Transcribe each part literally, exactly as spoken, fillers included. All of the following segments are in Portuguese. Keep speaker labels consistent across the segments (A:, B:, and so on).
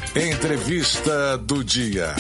A: Entrevista do dia.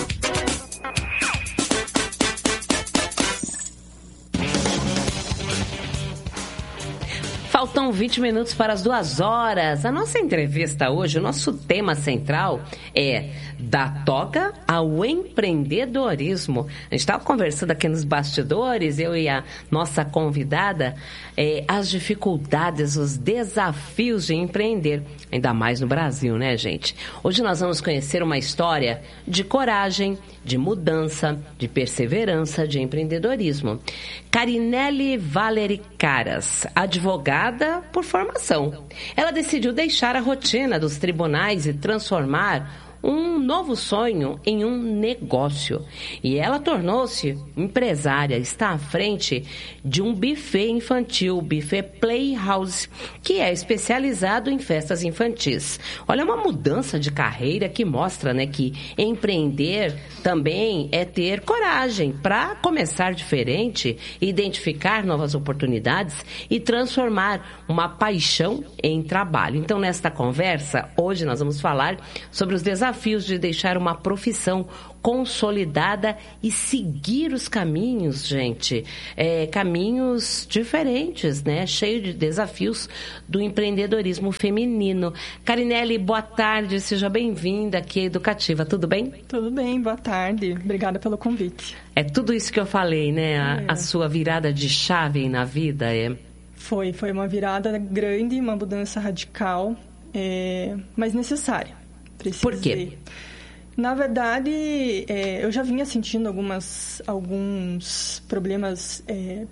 B: Faltam vinte minutos para as duas horas. A nossa entrevista hoje, o nosso tema central é da toga ao empreendedorismo. A gente estava conversando aqui nos bastidores, eu e a nossa convidada, é, as dificuldades, os desafios de empreender, ainda mais no Brasil, né, gente? Hoje nós vamos conhecer uma história de coragem, de mudança, de perseverança, de empreendedorismo. Carinelli Valeri Caras, advogada por formação. Ela decidiu deixar a rotina dos tribunais e transformar um novo sonho em um negócio. E ela tornou-se empresária, está à frente de um buffet infantil, buffet Playhouse, que é especializado em festas infantis. Olha, uma mudança de carreira que mostra, né, que empreender também é ter coragem para começar diferente, identificar novas oportunidades e transformar uma paixão em trabalho. Então, nesta conversa, hoje nós vamos falar sobre os desafios desafios de deixar uma profissão consolidada e seguir os caminhos, gente, é, caminhos diferentes, né, cheio de desafios do empreendedorismo feminino. Carinelli, boa tarde, seja bem-vinda aqui à Educativa, tudo bem?
C: Tudo bem, boa tarde, obrigada pelo convite.
B: É tudo isso que eu falei, né, a, é. a sua virada de chave na vida é...
C: Foi, foi uma virada grande, uma mudança radical, é, mas necessária. Precisei.
B: Por quê?
C: Na verdade, é, eu já vinha sentindo algumas, alguns problemas, é,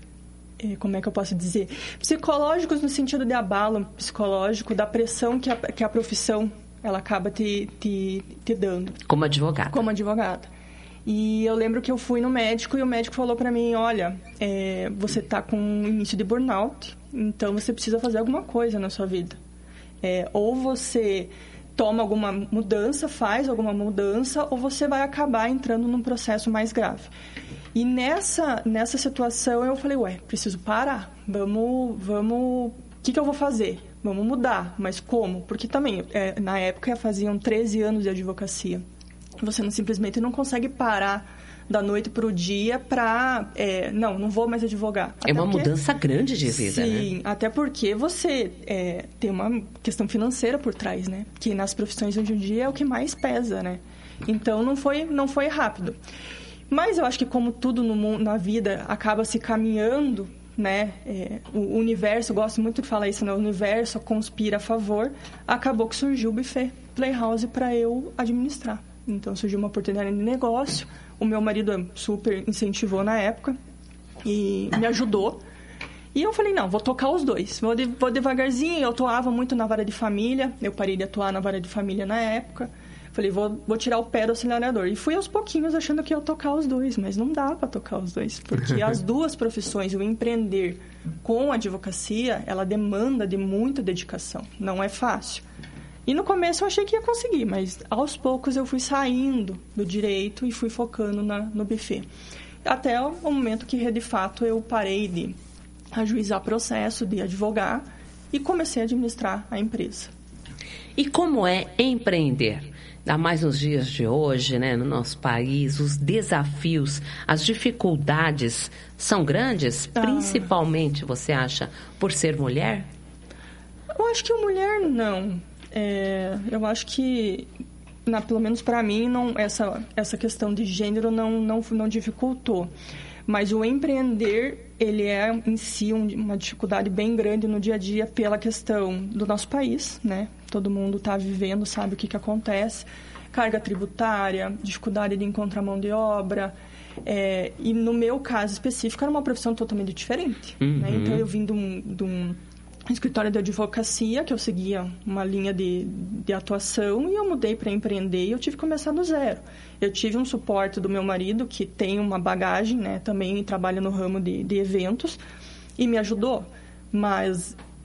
C: é, como é que eu posso dizer? Psicológicos, no sentido de abalo psicológico, da pressão que a, que a profissão ela acaba te, te, te dando.
B: Como advogada.
C: Como advogada. E eu lembro que eu fui no médico e o médico falou para mim, olha, é, você está com início de burnout, então você precisa fazer alguma coisa na sua vida. É, ou você toma alguma mudança, faz alguma mudança, ou você vai acabar entrando num processo mais grave. E nessa, nessa situação eu falei, ué, preciso parar, vamos, vamos, o que, que eu vou fazer? Vamos mudar, mas como? Porque também, é, na época, faziam treze anos de advocacia. Você não, simplesmente não consegue parar da noite para o dia para... É, não, não vou mais advogar.
B: É uma porque, mudança grande de vida,
C: sim,
B: né?
C: Sim, até porque você é, tem uma questão financeira por trás, né? Que nas profissões hoje em dia é o que mais pesa, né? Então, não foi, não foi rápido. Mas eu acho que como tudo no mundo, na vida acaba se caminhando, né? É, o universo, eu gosto muito de falar isso, né? O universo conspira a favor. Acabou que surgiu o buffet Playhouse para eu administrar. Então, surgiu uma oportunidade de negócio. O meu marido super incentivou na época e me ajudou. E eu falei, não, vou tocar os dois. Vou, de, vou devagarzinho. Eu atuava muito na vara de família. Eu parei de atuar na vara de família na época. Falei, vou, vou tirar o pé do acelerador. E fui aos pouquinhos achando que ia tocar os dois. Mas não dá para tocar os dois. Porque as duas profissões, o empreender com a advocacia, ela demanda de muita dedicação. Não é fácil. E no começo eu achei que ia conseguir, mas aos poucos eu fui saindo do direito e fui focando na, no buffet. Até o momento que, de fato, eu parei de ajuizar processo, de advogar e comecei a administrar a empresa.
B: E como é empreender? Ainda mais nos dias de hoje, né, no nosso país, os desafios, as dificuldades são grandes, ah. principalmente, você acha, por ser mulher?
C: Eu acho que mulher não. É, eu acho que, na, pelo menos para mim, não, essa, essa questão de gênero não, não, não dificultou. Mas o empreender, ele é em si um, uma dificuldade bem grande no dia a dia pela questão do nosso país, né? Todo mundo está vivendo, sabe o que, que acontece. Carga tributária, dificuldade de encontrar mão de obra. É, e no meu caso específico, era uma profissão totalmente diferente. Uhum. Né? Então, eu vim de um... De um escritório de advocacia, que eu seguia uma linha de, de atuação, e eu mudei para empreender e eu tive que começar do zero. Eu tive um suporte do meu marido, que tem uma bagagem, né, também trabalha no ramo de, de eventos, e me ajudou. Mas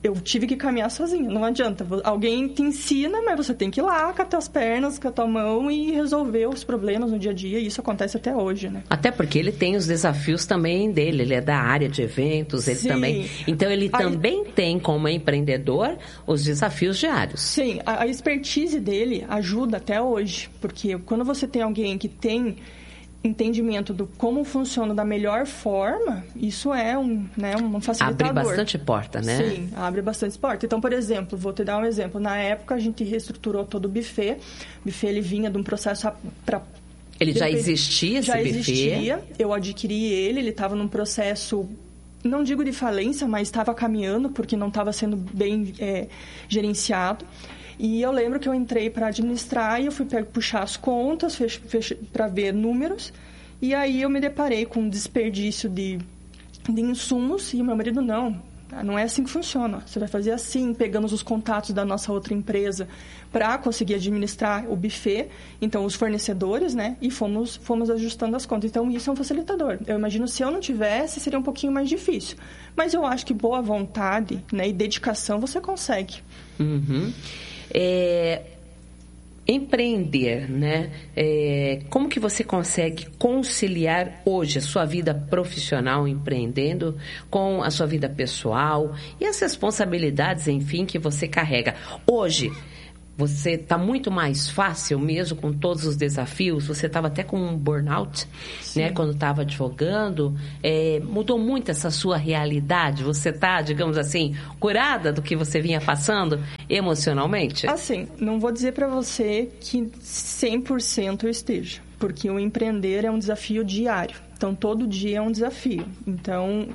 C: eu tive que caminhar sozinha, não adianta. Alguém te ensina, mas você tem que ir lá com as tuas pernas, com a tua mão e resolver os problemas no dia a dia. E isso acontece até hoje, né?
B: Até porque ele tem os desafios também dele. Ele é da área de eventos, ele
C: Sim.
B: também... Então, ele
C: a...
B: também tem, como empreendedor, os desafios diários.
C: Sim, a, a expertise dele ajuda até hoje. Porque quando você tem alguém que tem... entendimento do como funciona da melhor forma, isso é um, né, um facilitador.
B: Abre bastante porta, né?
C: Sim, abre bastante porta. Então, por exemplo, vou te dar um exemplo. Na época, a gente reestruturou todo o buffet. O buffet, ele vinha de um processo para...
B: Ele já existia, esse
C: já
B: buffet?
C: Já existia. Eu adquiri ele, ele estava num processo... não digo de falência, mas estava caminhando, porque não estava sendo bem é, gerenciado. E eu lembro que eu entrei para administrar e eu fui puxar as contas para ver números. E aí eu me deparei com um desperdício de, de insumos e o meu marido, não, não é assim que funciona. Você vai fazer assim, pegamos os contatos da nossa outra empresa para conseguir administrar o buffet, então os fornecedores, né? E fomos, fomos ajustando as contas. Então isso é um facilitador. Eu imagino se eu não tivesse, seria um pouquinho mais difícil. Mas eu acho que boa vontade, né, e dedicação você consegue.
B: Uhum. É, empreender, né? É, como que você consegue conciliar hoje a sua vida profissional empreendendo com a sua vida pessoal e as responsabilidades, enfim, que você carrega? Hoje, você está muito mais fácil mesmo com todos os desafios? Você estava até com um burnout, né, quando estava advogando. É, mudou muito essa sua realidade? Você está, digamos assim, curada do que você vinha passando emocionalmente?
C: Assim, não vou dizer para você que cem por cento eu esteja, porque o empreender é um desafio diário. Então, todo dia é um desafio. Então...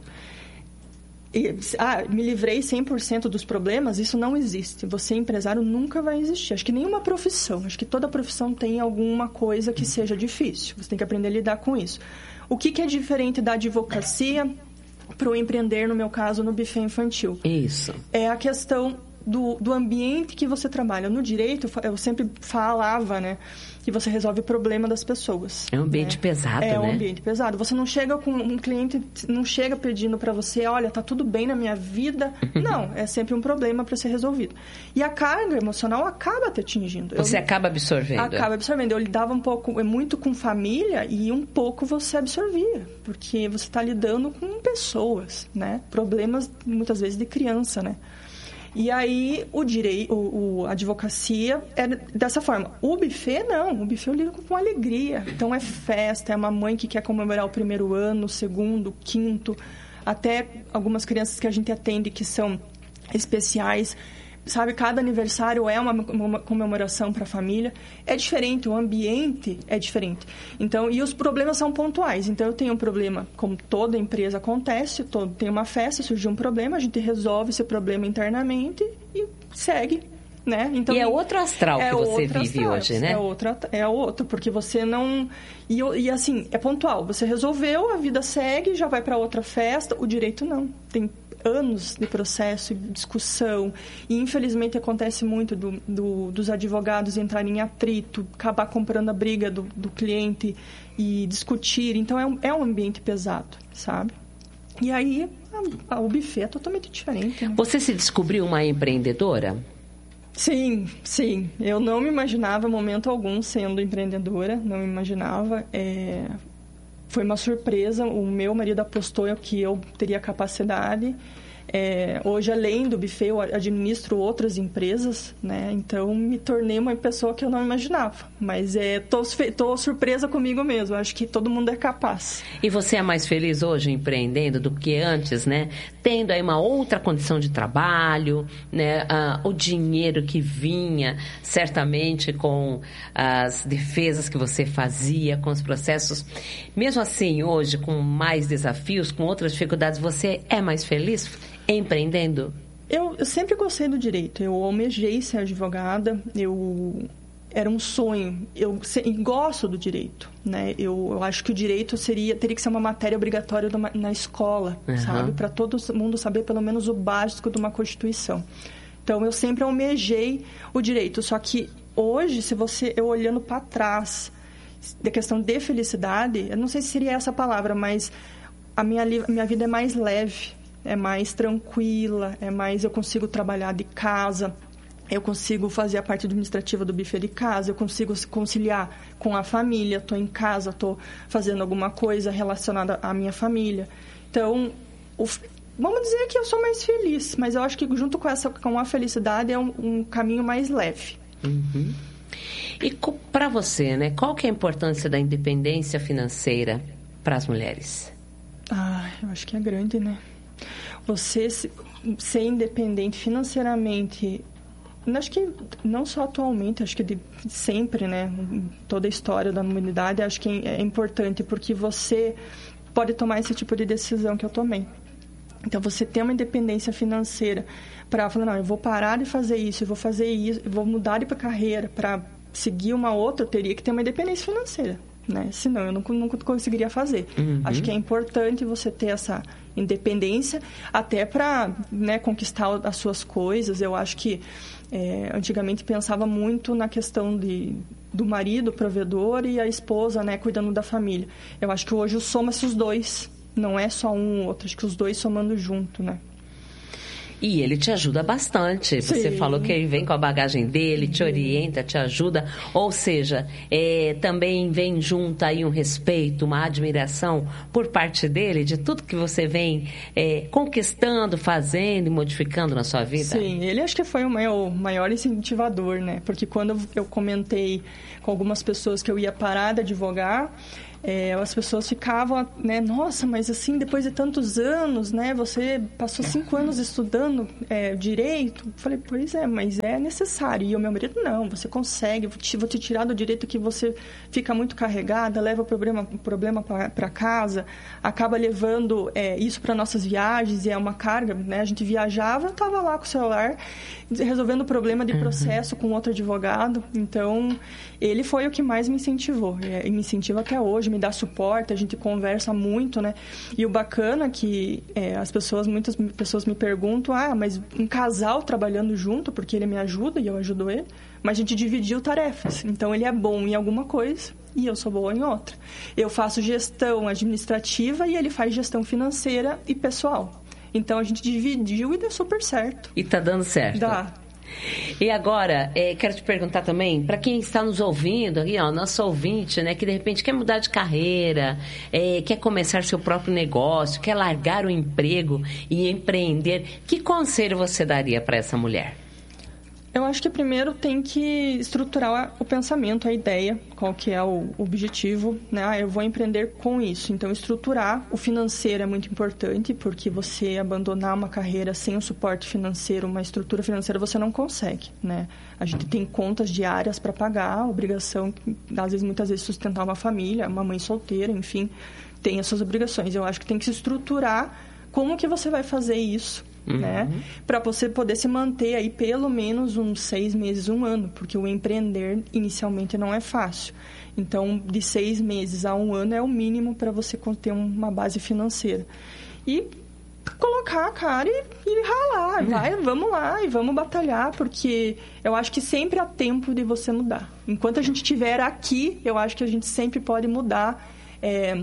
C: E, ah, me livrei cem por cento dos problemas, isso não existe. Você, empresário, nunca vai existir. Acho que nenhuma profissão, acho que toda profissão tem alguma coisa que seja difícil. Você tem que aprender a lidar com isso. O que, que é diferente da advocacia para o empreender, no meu caso, no buffet infantil?
B: Isso.
C: É a questão do, do ambiente que você trabalha. No direito, eu sempre falava, né, que você resolve o problema das pessoas.
B: É um ambiente
C: né?
B: pesado,
C: é
B: né?
C: É um ambiente pesado. Você não chega com um cliente, não chega pedindo para você, olha, tá tudo bem na minha vida. Não, é sempre um problema para ser resolvido. E a carga emocional acaba te atingindo.
B: Você
C: eu,
B: acaba absorvendo.
C: Acaba absorvendo. Eu lidava um pouco, muito com família e um pouco você absorvia. Porque você está lidando com pessoas, né? Problemas, muitas vezes, de criança, né? E aí, o direito, o, o, a advocacia é dessa forma. O buffet, não. O buffet eu lido com alegria. Então, é festa, é uma mãe que quer comemorar o primeiro ano, o segundo, o quinto. Até algumas crianças que a gente atende que são especiais. Sabe, cada aniversário é uma, uma comemoração para a família. É diferente, o ambiente é diferente. Então, e os problemas são pontuais. Então, eu tenho um problema, como toda empresa acontece, todo, tem uma festa, surgiu um problema, a gente resolve esse problema internamente e segue, né? Então,
B: e é outro astral
C: é
B: que você vive
C: astral,
B: hoje, né?
C: É outro, é outro, porque você não... E, e assim, é pontual. Você resolveu, a vida segue, já vai para outra festa. O direito não. Tem anos de processo, discussão, e infelizmente acontece muito do, do, dos advogados entrarem em atrito, acabar comprando a briga do, do cliente e discutir. Então, é um, é um ambiente pesado, sabe? E aí, a, a, o buffet é totalmente diferente. Né?
B: Você se descobriu uma empreendedora?
C: Sim, sim. Eu não me imaginava, momento algum, sendo empreendedora. Não me imaginava. É... Foi uma surpresa. O meu marido apostou que eu teria capacidade. É, hoje, além do buffet, eu administro outras empresas, né? Então, me tornei uma pessoa que eu não imaginava. Mas é, tô, tô surpresa comigo mesmo. Acho que todo mundo é capaz.
B: E você é mais feliz hoje empreendendo do que antes, né? Tendo aí uma outra condição de trabalho, né? Ah, o dinheiro que vinha, certamente, com as defesas que você fazia, com os processos. Mesmo assim, hoje, com mais desafios, com outras dificuldades, você é mais feliz empreendendo?
C: Eu, eu sempre gostei do direito. Eu almejei ser advogada. Eu era um sonho. Eu se, gosto do direito, né? Eu, eu acho que o direito seria teria que ser uma matéria obrigatória numa, na escola, uhum. sabe? Para todo mundo saber pelo menos o básico de uma Constituição. Então, eu sempre almejei o direito. Só que hoje, se você eu olhando para trás da questão de felicidade, eu não sei se seria essa a palavra, mas a minha, a minha vida é mais leve. é mais tranquila, é mais eu consigo trabalhar de casa, eu consigo fazer a parte administrativa do buffet de casa, eu consigo conciliar com a família, estou em casa, estou fazendo alguma coisa relacionada à minha família. Então, o, vamos dizer que eu sou mais feliz, mas eu acho que junto com, essa, com a felicidade é um, um caminho mais leve.
B: Uhum. E para você, né, qual que é a importância da independência financeira para as mulheres?
C: Ah, eu acho que é grande, né? Você ser independente financeiramente, acho que não só atualmente, acho que de sempre, né? Toda a história da humanidade, acho que é importante porque você pode tomar esse tipo de decisão que eu tomei. Então, você tem uma independência financeira para falar, não, eu vou parar de fazer isso, eu vou fazer isso, eu vou mudar de carreira para seguir uma outra, eu teria que ter uma independência financeira, né? Senão eu nunca, nunca conseguiria fazer. Uhum. Acho que é importante você ter essa independência até para, né, conquistar as suas coisas. Eu acho que é, antigamente pensava muito na questão de, do marido, provedor, e a esposa, né, cuidando da família. Eu acho que hoje soma-se os dois, não é só um ou outro, acho que os dois somando junto, né?
B: E ele te ajuda bastante. Você Sim. falou que ele vem com a bagagem dele, te orienta, te ajuda. Ou seja, é, também vem junto aí um respeito, uma admiração por parte dele, de tudo que você vem é, conquistando, fazendo e modificando na sua vida?
C: Sim, ele acho que foi o meu maior incentivador, né? Porque quando eu comentei com algumas pessoas que eu ia parar de advogar, É, as pessoas ficavam, né, nossa, mas assim, depois de tantos anos, né, você passou cinco anos estudando é, direito. Eu falei, pois é, mas é necessário. E o meu marido, não, você consegue, vou te, vou te tirar do direito que você fica muito carregada, leva o problema, o problema para casa, acaba levando é, isso para nossas viagens, e é uma carga, né, a gente viajava, eu estava lá com o celular, resolvendo o problema de processo uhum. com outro advogado. Então, ele foi o que mais me incentivou, e me incentiva até hoje, me dá suporte, a gente conversa muito, né? E o bacana é que é, as pessoas, muitas pessoas me perguntam, ah, mas um casal trabalhando junto, porque ele me ajuda e eu ajudo ele, mas a gente dividiu tarefas. Então, ele é bom em alguma coisa e eu sou boa em outra. Eu faço gestão administrativa e ele faz gestão financeira e pessoal. Então, a gente dividiu e deu super certo.
B: E tá dando certo.
C: Dá.
B: E agora, é, quero te perguntar também, para quem está nos ouvindo, aqui, ó, nosso ouvinte, né, que de repente quer mudar de carreira, é, quer começar seu próprio negócio, quer largar o emprego e empreender, que conselho você daria para essa mulher?
C: Eu acho que primeiro tem que estruturar o pensamento, a ideia, qual que é o objetivo, né? Ah, eu vou empreender com isso. Então, estruturar o financeiro é muito importante, porque você abandonar uma carreira sem um suporte financeiro, uma estrutura financeira, você não consegue, né? A gente tem contas diárias para pagar, obrigação, às vezes, muitas vezes, sustentar uma família, uma mãe solteira, enfim, tem as suas obrigações. Eu acho que tem que se estruturar como que você vai fazer isso, Uhum. né? Para você poder se manter aí pelo menos uns seis meses, um ano, porque o empreender inicialmente não é fácil. Então, de seis meses a um ano é o mínimo para você ter uma base financeira. E colocar a cara e, e ralar, uhum. vai, vamos lá e vamos batalhar, porque eu acho que sempre há tempo de você mudar. Enquanto a gente estiver aqui, eu acho que a gente sempre pode mudar, é,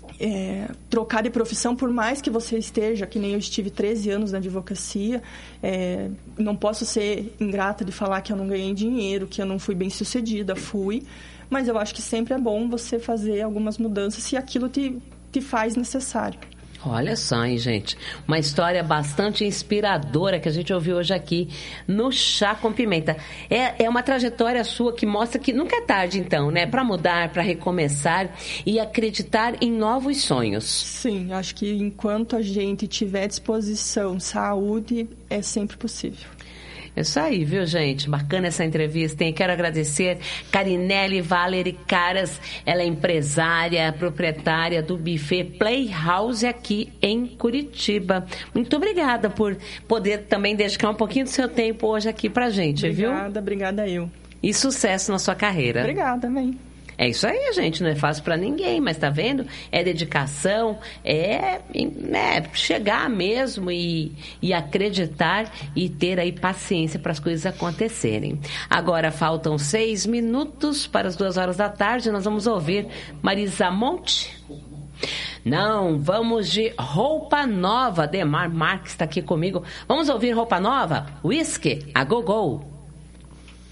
C: É, trocar de profissão, por mais que você esteja, que nem eu estive treze anos na advocacia, é, não posso ser ingrata de falar que eu não ganhei dinheiro, que eu não fui bem sucedida, fui, mas eu acho que sempre é bom você fazer algumas mudanças se aquilo te, te faz necessário.
B: Olha só, hein, gente, uma história bastante inspiradora que a gente ouviu hoje aqui no Chá com Pimenta. É, é uma trajetória sua que mostra que nunca é tarde, então, né? Para mudar, para recomeçar e acreditar em novos sonhos.
C: Sim, acho que enquanto a gente tiver disposição, saúde, é sempre possível.
B: Isso aí, viu, gente? Bacana essa entrevista, hein? Quero agradecer Carinelli Valeri Caras, ela é empresária, proprietária do buffet Playhouse aqui em Curitiba. Muito obrigada por poder também dedicar um pouquinho do seu tempo hoje aqui pra gente,
C: obrigada,
B: viu?
C: Obrigada, obrigada eu.
B: E sucesso na sua carreira.
C: Obrigada, amém.
B: É isso aí, gente, não é fácil para ninguém, mas tá vendo? É dedicação, é, é chegar mesmo e, e acreditar e ter aí paciência para as coisas acontecerem. Agora faltam seis minutos para as duas horas da tarde, nós vamos ouvir Marisa Monte. Não, vamos de Roupa Nova. Demar Marques está aqui comigo. Vamos ouvir Roupa Nova? Whisky, a go-go.